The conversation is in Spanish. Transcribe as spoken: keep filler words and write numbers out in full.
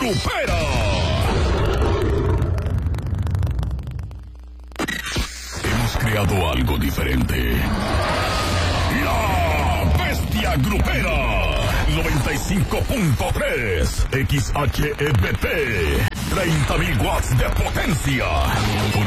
Grupera. Hemos creado algo diferente. La Bestia Grupera. noventa y cinco punto tres X H E B T. treinta mil watts de potencia.